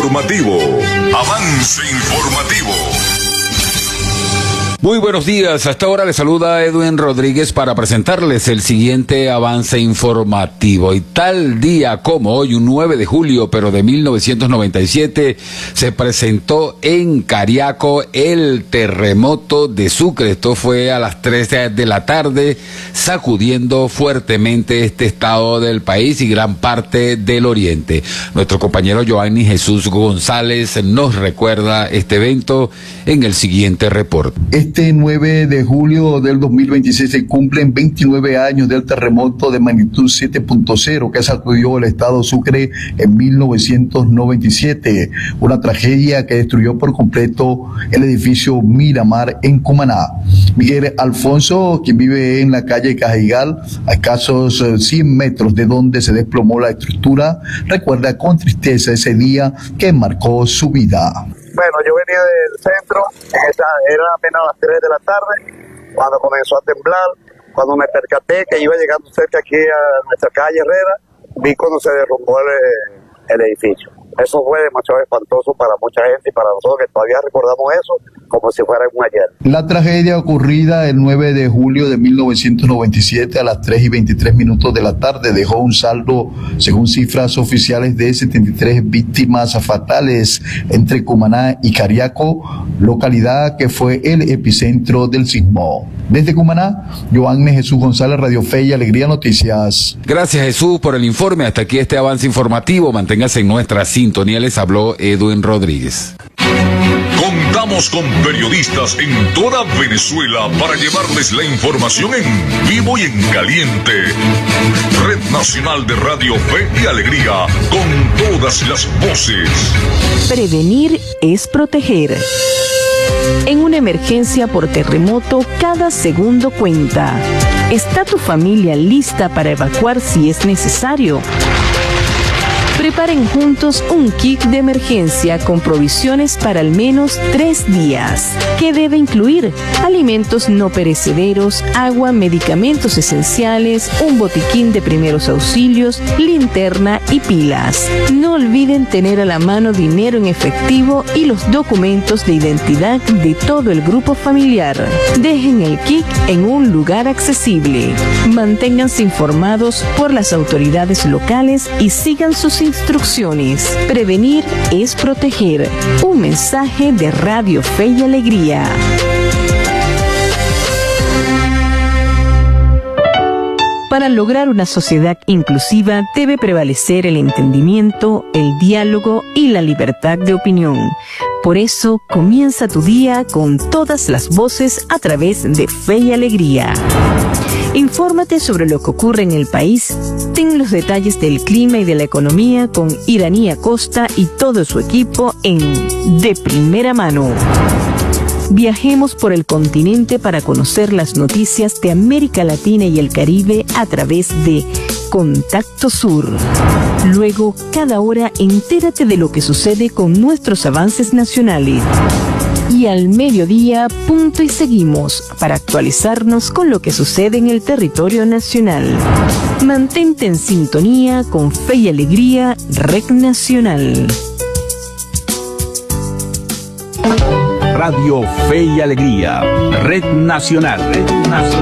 informativo. Avance informativo. Muy buenos días, hasta ahora les saluda Edwin Rodríguez para presentarles el siguiente avance informativo. Y tal día como hoy, un 9 de julio, pero de 1997, se presentó en Cariaco el terremoto de Sucre. Esto fue a las 3 de la tarde, sacudiendo fuertemente este estado del país y gran parte del oriente. Nuestro compañero Giovanni Jesús González nos recuerda este evento en el siguiente reporte. Este 9 de julio del 2026 se cumplen 29 años del terremoto de magnitud 7.0 que sacudió el estado Sucre en 1997, una tragedia que destruyó por completo el edificio Miramar en Cumaná. Miguel Alfonso, quien vive en la calle Cajigal, a escasos 100 metros de donde se desplomó la estructura, recuerda con tristeza ese día que marcó su vida. Bueno, yo venía del centro, era apenas las 3 de la tarde, cuando comenzó a temblar, cuando me percaté que iba llegando cerca aquí a nuestra calle Herrera, vi cuando se derrumbó el edificio. Eso fue demasiado espantoso para mucha gente y para nosotros que todavía recordamos eso como si fuera un ayer. La tragedia ocurrida el 9 de julio de 1997 a las 3:23 de la tarde dejó un saldo, según cifras oficiales, de 73 víctimas fatales entre Cumaná y Cariaco, localidad que fue el epicentro del sismo. Desde Cumaná, Giovanni Jesús González, Radio Fe y Alegría Noticias. Gracias, Jesús, por el informe. Hasta aquí este avance informativo. Manténgase en nuestra sintonía. Les habló Edwin Rodríguez. Contamos con periodistas en toda Venezuela para llevarles la información en vivo y en caliente. Red Nacional de Radio Fe y Alegría, con todas las voces. Prevenir es proteger. En una emergencia por terremoto, cada segundo cuenta. ¿Está tu familia lista para evacuar si es necesario? Preparen juntos un kit de emergencia con provisiones para al menos 3 días. ¿Qué debe incluir? Alimentos no perecederos, agua, medicamentos esenciales, un botiquín de primeros auxilios, linterna y pilas. No olviden tener a la mano dinero en efectivo y los documentos de identidad de todo el grupo familiar. Dejen el kit en un lugar accesible. Manténganse informados por las autoridades locales y sigan sus instrucciones. Prevenir es proteger. Un mensaje de Radio Fe y Alegría. Para lograr una sociedad inclusiva debe prevalecer el entendimiento, el diálogo y la libertad de opinión. Por eso, comienza tu día con todas las voces a través de Fe y Alegría. Infórmate sobre lo que ocurre en el país. Ten los detalles del clima y de la economía con Iranía Costa y todo su equipo en De Primera Mano. Viajemos por el continente para conocer las noticias de América Latina y el Caribe a través de Contacto Sur. Luego, cada hora, entérate de lo que sucede con nuestros avances nacionales. Y al mediodía, punto y seguimos para actualizarnos con lo que sucede en el territorio nacional. Mantente en sintonía con Fe y Alegría, Red Nacional. Radio Fe y Alegría, Red Nacional.